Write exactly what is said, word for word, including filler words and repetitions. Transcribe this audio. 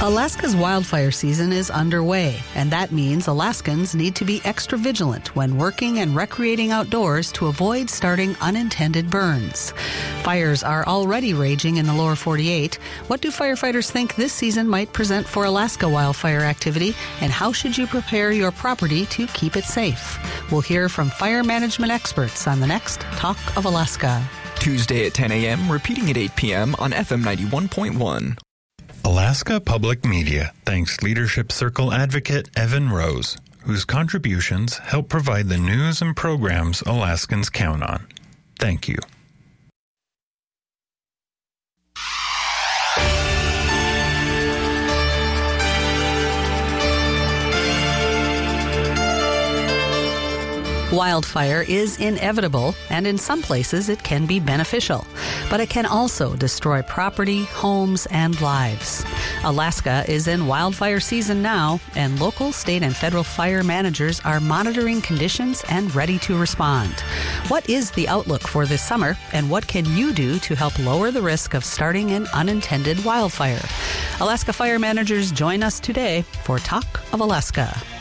Alaska's wildfire season is underway, and that means Alaskans need to be extra vigilant when working and recreating outdoors to avoid starting unintended burns. Fires are already raging in the lower forty-eight. What do firefighters think this season might present for Alaska wildfire activity, and how should you prepare your property to keep it safe? We'll hear from fire management experts on the next Talk of Alaska. Tuesday at ten a.m., repeating at eight p.m. on F M ninety-one point one. Alaska Public Media thanks Leadership Circle advocate Evan Rose, whose contributions help provide the news and programs Alaskans count on. Thank you. Wildfire is inevitable, and in some places it can be beneficial. But it can also destroy property, homes, and lives. Alaska is in wildfire season now, and local, state, and federal fire managers are monitoring conditions and ready to respond. What is the outlook for this summer, and what can you do to help lower the risk of starting an unintended wildfire? Alaska fire managers join us today for Talk of Alaska.